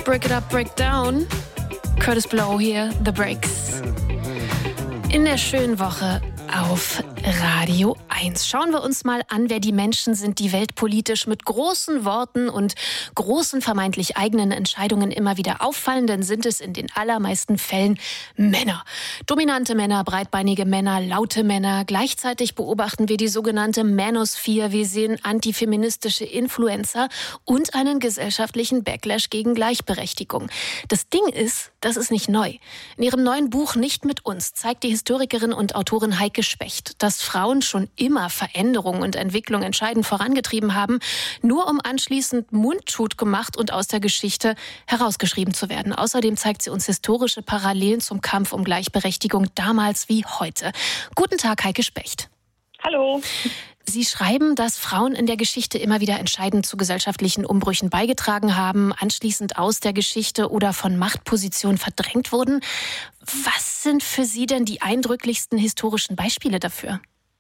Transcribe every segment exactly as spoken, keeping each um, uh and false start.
Break It Up, Break Down. Curtis Blow hier, The Breaks. In der schönen Woche auf Radio eins. Schauen wir uns mal an, wer die Menschen sind, die weltpolitisch mit großen Worten und großen vermeintlich eigenen Entscheidungen immer wieder auffallen. Dann sind es in den allermeisten Fällen Männer. Dominante Männer, breitbeinige Männer, laute Männer. Gleichzeitig beobachten wir die sogenannte Manosphere. Wir sehen antifeministische Influencer und einen gesellschaftlichen Backlash gegen Gleichberechtigung. Das Ding ist, das ist nicht neu. In ihrem neuen Buch Nicht mit uns zeigt die Historikerin und Autorin Heike Specht, dass Frauen schon immer Veränderung und Entwicklung entscheidend vorangetrieben haben, nur um anschließend mundtot gemacht und aus der Geschichte herausgeschrieben zu werden. Außerdem zeigt sie uns historische Parallelen zum Kampf um Gleichberechtigung damals wie heute. Guten Tag, Heike Specht. Hallo. Sie schreiben, dass Frauen in der Geschichte immer wieder entscheidend zu gesellschaftlichen Umbrüchen beigetragen haben, anschließend aus der Geschichte oder von Machtpositionen verdrängt wurden. Was sind für Sie denn die eindrücklichsten historischen Beispiele dafür?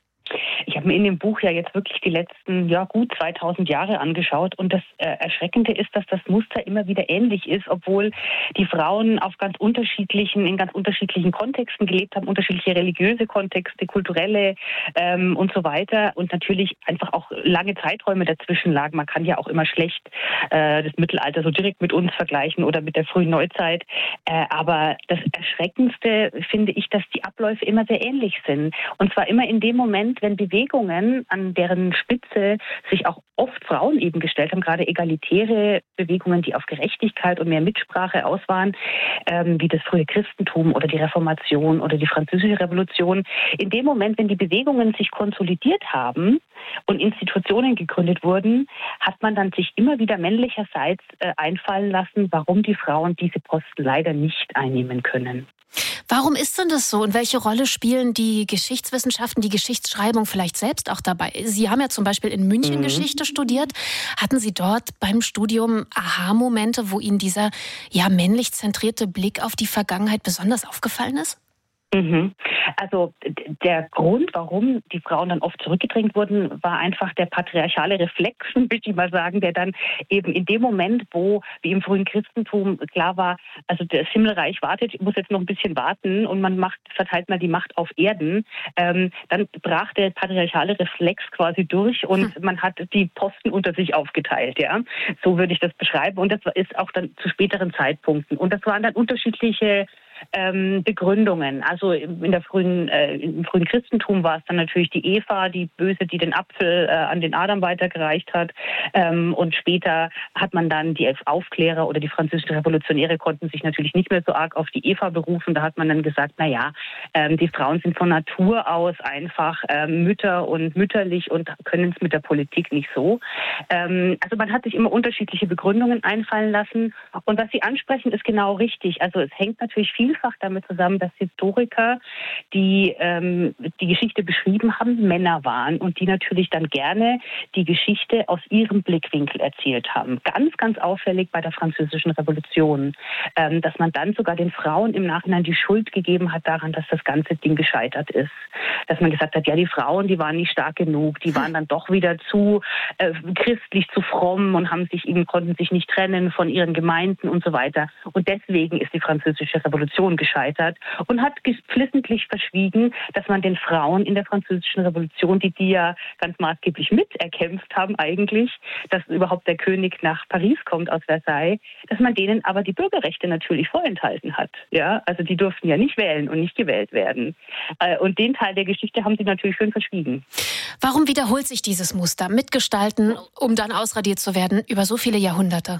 Ich habe mir in dem Buch ja jetzt wirklich die letzten, ja gut zweitausend Jahre angeschaut und das äh, Erschreckende ist, dass das Muster immer wieder ähnlich ist, obwohl die Frauen auf ganz unterschiedlichen, in ganz unterschiedlichen Kontexten gelebt haben, unterschiedliche religiöse Kontexte, kulturelle ähm, und so weiter und natürlich einfach auch lange Zeiträume dazwischen lagen. Man kann ja auch immer schlecht äh, das Mittelalter so direkt mit uns vergleichen oder mit der frühen Neuzeit, äh, aber das Erschreckendste finde ich, dass die Abläufe immer sehr ähnlich sind und zwar immer in dem Moment, wenn Bewegungen, an deren Spitze sich auch oft Frauen eben gestellt haben, gerade egalitäre Bewegungen, die auf Gerechtigkeit und mehr Mitsprache aus waren, ähm, wie das frühe Christentum oder die Reformation oder die Französische Revolution. In dem Moment, wenn die Bewegungen sich konsolidiert haben und Institutionen gegründet wurden, hat man dann sich immer wieder männlicherseits äh, einfallen lassen, warum die Frauen diese Posten leider nicht einnehmen können. Warum ist denn das so und welche Rolle spielen die Geschichtswissenschaften, die Geschichtsschreibung vielleicht selbst auch dabei? Sie haben ja zum Beispiel in München mhm. Geschichte studiert. Hatten Sie dort beim Studium Aha-Momente, wo Ihnen dieser ja männlich zentrierte Blick auf die Vergangenheit besonders aufgefallen ist? Mhm. Also der Grund, warum die Frauen dann oft zurückgedrängt wurden, war einfach der patriarchale Reflex, würde ich mal sagen, der dann eben in dem Moment, wo, wie im frühen Christentum klar war, also das Himmelreich wartet, muss jetzt noch ein bisschen warten und man macht, verteilt mal die Macht auf Erden, ähm, dann brach der patriarchale Reflex quasi durch und hm. man hat die Posten unter sich aufgeteilt, ja. So würde ich das beschreiben und das ist auch dann zu späteren Zeitpunkten und das waren dann unterschiedliche Ähm, Begründungen. Also in der frühen, äh, im frühen Christentum war es dann natürlich die Eva, die Böse, die den Apfel äh, an den Adam weitergereicht hat. Ähm, und später hat man dann die Aufklärer oder die französischen Revolutionäre konnten sich natürlich nicht mehr so arg auf die Eva berufen. Da hat man dann gesagt, na ja, ähm, die Frauen sind von Natur aus einfach ähm, Mütter und mütterlich und können es mit der Politik nicht so. Ähm, also man hat sich immer unterschiedliche Begründungen einfallen lassen. Und was Sie ansprechen, ist genau richtig. Also es hängt natürlich viel vielfach damit zusammen, dass Historiker, die ähm, die Geschichte beschrieben haben, Männer waren und die natürlich dann gerne die Geschichte aus ihrem Blickwinkel erzählt haben. Ganz, ganz auffällig bei der Französischen Revolution, ähm, dass man dann sogar den Frauen im Nachhinein die Schuld gegeben hat daran, dass das ganze Ding gescheitert ist. Dass man gesagt hat, ja, die Frauen, die waren nicht stark genug, die waren dann doch wieder zu äh, christlich, zu fromm und haben sich eben, konnten sich nicht trennen von ihren Gemeinden und so weiter. Und deswegen ist die Französische Revolution gescheitert und hat geflissentlich verschwiegen, dass man den Frauen in der Französischen Revolution, die die ja ganz maßgeblich miterkämpft haben eigentlich, dass überhaupt der König nach Paris kommt aus Versailles, dass man denen aber die Bürgerrechte natürlich vorenthalten hat. Ja, also die durften ja nicht wählen und nicht gewählt werden. Und den Teil der Geschichte haben sie natürlich schön verschwiegen. Warum wiederholt sich dieses Muster? Mitgestalten, um dann ausradiert zu werden, über so viele Jahrhunderte?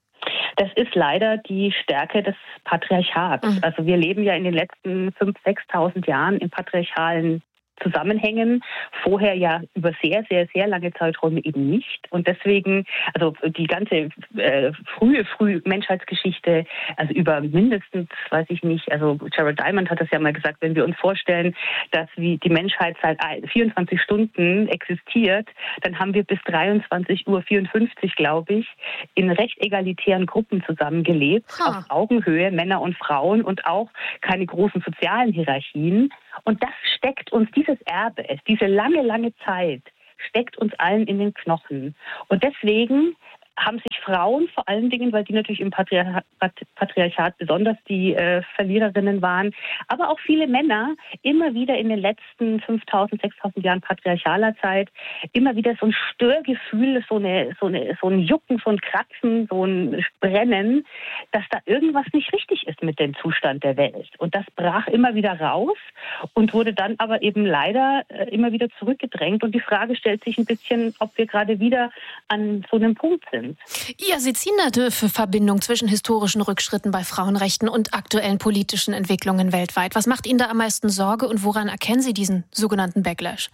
Das ist leider die Stärke des Patriarchats. Mhm. Also wir leben ja in den letzten fünftausend, sechstausend Jahren in patriarchalen Zusammenhängen, vorher ja über sehr, sehr, sehr lange Zeiträume eben nicht. Und deswegen, also die ganze äh, frühe, frühe Menschheitsgeschichte, also über mindestens, weiß ich nicht, also Jared Diamond hat das ja mal gesagt, wenn wir uns vorstellen, dass wie die Menschheit seit vierundzwanzig Stunden existiert, dann haben wir bis dreiundzwanzig Uhr vierundfünfzig, glaube ich, in recht egalitären Gruppen zusammengelebt, ha. auf Augenhöhe, Männer und Frauen und auch keine großen sozialen Hierarchien. Und das steckt uns, dieses Erbe, diese lange, lange Zeit, steckt uns allen in den Knochen. Und deswegen haben sich Frauen vor allen Dingen, weil die natürlich im Patriarchat, Patriarchat besonders die äh, Verliererinnen waren, aber auch viele Männer immer wieder in den letzten fünftausend, sechstausend Jahren patriarchaler Zeit immer wieder so ein Störgefühl, so, eine, so, eine, so ein Jucken, so ein Kratzen, so ein Brennen, dass da irgendwas nicht richtig ist mit dem Zustand der Welt. Und das brach immer wieder raus und wurde dann aber eben leider äh, immer wieder zurückgedrängt. Und die Frage stellt sich ein bisschen, ob wir gerade wieder an so einem Punkt sind. Ja, Sie ziehen da für Verbindung zwischen historischen Rückschritten bei Frauenrechten und aktuellen politischen Entwicklungen weltweit. Was macht Ihnen da am meisten Sorge und woran erkennen Sie diesen sogenannten Backlash?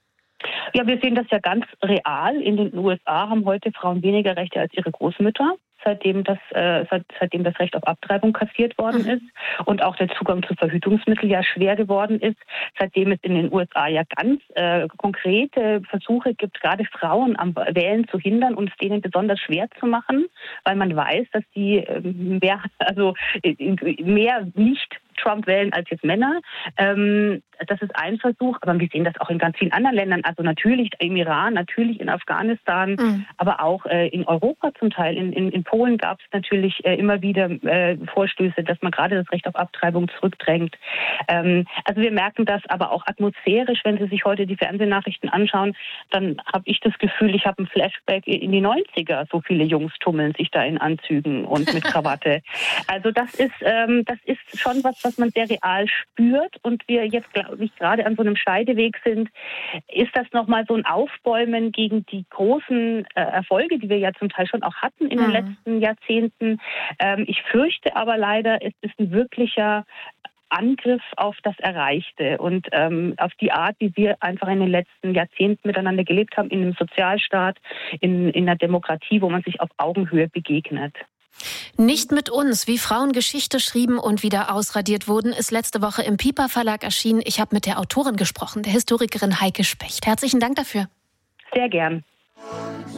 Ja, wir sehen das ja ganz real. In den U S A haben heute Frauen weniger Rechte als ihre Großmütter, seitdem das, äh, seit, seitdem das Recht auf Abtreibung kassiert worden mhm. ist und auch der Zugang zu Verhütungsmitteln ja schwer geworden ist, seitdem es in den U S A ja ganz äh, konkrete Versuche gibt, gerade Frauen am Wählen zu hindern und es denen besonders schwer zu machen, weil man weiß, dass die äh, mehr, also äh, mehr nicht Trump wählen als jetzt Männer. Ähm, das ist ein Versuch, aber wir sehen das auch in ganz vielen anderen Ländern. Also natürlich im Iran, natürlich in Afghanistan, mhm. aber auch äh, in Europa zum Teil. In, in, in Polen gab es natürlich äh, immer wieder äh, Vorstöße, dass man gerade das Recht auf Abtreibung zurückdrängt. Ähm, also wir merken das aber auch atmosphärisch, wenn Sie sich heute die Fernsehnachrichten anschauen, dann habe ich das Gefühl, ich habe ein Flashback in die neunziger. So viele Jungs tummeln sich da in Anzügen und mit Krawatte. Also das ist, ähm, das ist schon was, was man sehr real spürt und wir jetzt, glaube ich, gerade an so einem Scheideweg sind, ist das nochmal so ein Aufbäumen gegen die großen äh, Erfolge, die wir ja zum Teil schon auch hatten in mhm. den letzten Jahrzehnten. Ähm, ich fürchte aber leider, es ist ein wirklicher Angriff auf das Erreichte und ähm, auf die Art, wie wir einfach in den letzten Jahrzehnten miteinander gelebt haben, in einem Sozialstaat, in, in einer Demokratie, wo man sich auf Augenhöhe begegnet. Nicht mit uns, wie Frauen Geschichte schrieben und wieder ausradiert wurden, ist letzte Woche im Piper Verlag erschienen. Ich habe mit der Autorin gesprochen, der Historikerin Heike Specht. Herzlichen Dank dafür. Sehr gern.